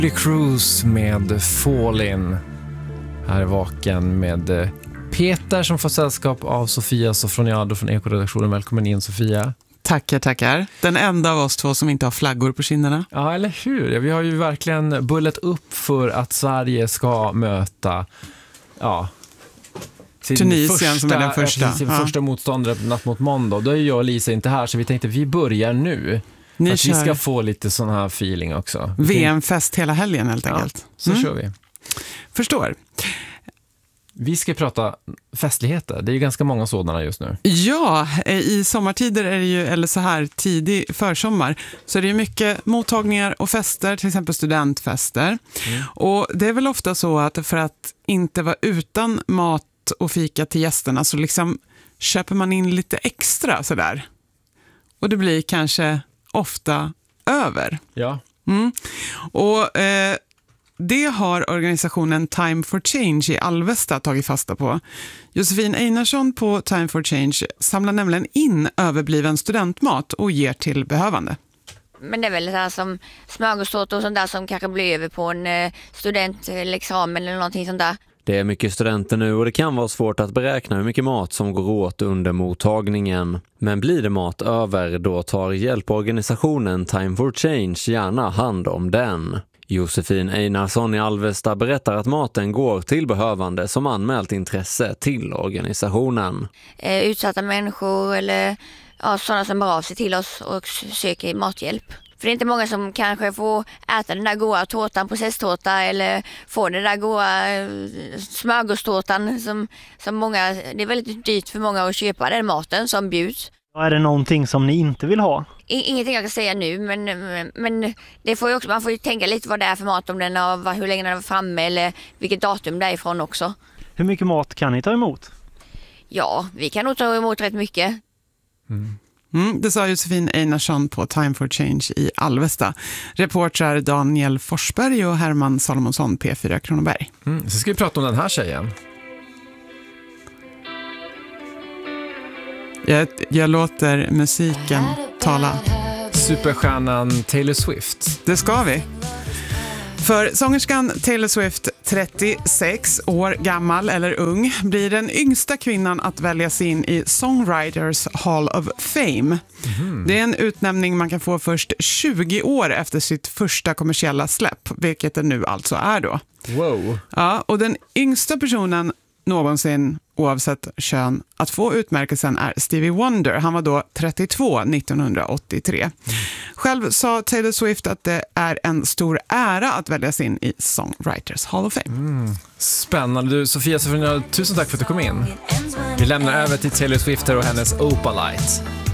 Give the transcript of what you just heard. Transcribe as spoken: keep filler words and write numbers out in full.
Cruise med Fall In. Här är Vaken med Peter som får sällskap av Sofia Sofroniado från Ekoredaktionen. Välkommen in, Sofia. Tackar, tackar. Den enda av oss två som inte har flaggor på kinderna. Ja, eller hur? Vi har ju verkligen bullet upp för att Sverige ska möta ja, sin Tunisien första, som är den första. Sin ja. första motståndare på natt mot måndag. Då är jag och Lisa inte här, så vi tänkte vi börjar nu. Ni att kör vi ska få lite sån här feeling också. V M-fest hela helgen helt enkelt. Ja, så mm. kör vi. Förstår. Vi ska prata festligheter. Det är ju ganska många sådana just nu. Ja, i sommartider är det ju, eller så här tidig försommar, så är det ju mycket mottagningar och fester, till exempel studentfester. Mm. Och det är väl ofta så att för att inte vara utan mat och fika till gästerna så liksom köper man in lite extra sådär. Och det blir kanske ofta över. Ja. Mm. Och eh, det har organisationen Time for Change i Alvesta tagit fasta på. Josefin Einarsson på Time for Change samlar nämligen in överbliven studentmat och ger till behövande. Men det är väl så här som smörgåstårta och sånt där som kanske blir över på en studentexamen eller någonting sånt där. Det är mycket studenter nu och det kan vara svårt att beräkna hur mycket mat som går åt under mottagningen. Men blir det mat över, då tar hjälporganisationen Time for Change gärna hand om den. Josefin Einarsson i Alvesta berättar att maten går till behövande som anmält intresse till organisationen. Eh, utsatta människor eller ja, sådana som bör av sig till oss och söker mathjälp. För det är inte många som kanske får äta den där goda tårtan, processtårta, eller få den där goda smörgåstårtan som, som många, det är väldigt dyrt för många att köpa den maten som bjuds. Är det någonting som ni inte vill ha? Ingenting jag kan säga nu, men, men det får ju också, man får ju tänka lite vad det är för mat, om den har, hur länge den var framme eller vilket datum det är ifrån också. Hur mycket mat kan ni ta emot? Ja, vi kan nog ta emot rätt mycket. Mm. Mm, det sa Josefin Einarsson på Time for Change i Alvesta. Reportrar Daniel Forsberg och Herman Salomonsson, P fyra Kronoberg. Mm, så ska vi prata om den här tjejen. Jag, jag låter musiken tala. Superstjärnan Taylor Swift. Det ska vi. För sångerskan Taylor Swift, trettiosex år gammal eller ung, blir den yngsta kvinnan att väljas in i Songwriters Hall of Fame. Mm. Det är en utnämning man kan få först tjugo år efter sitt första kommersiella släpp, vilket det nu alltså är då. Wow. Ja, och den yngsta personen någonsin, oavsett kön, att få utmärkelsen är Stevie Wonder. Han var då trettiotvå nittonhundraåttiotre. Mm. Själv sa Taylor Swift att det är en stor ära att väljas in i Songwriters Hall of Fame. Mm. Spännande. Du, Sofia Sofroniado, tusen tack för att du kom in. Vi lämnar över till Taylor Swift och hennes Opalite.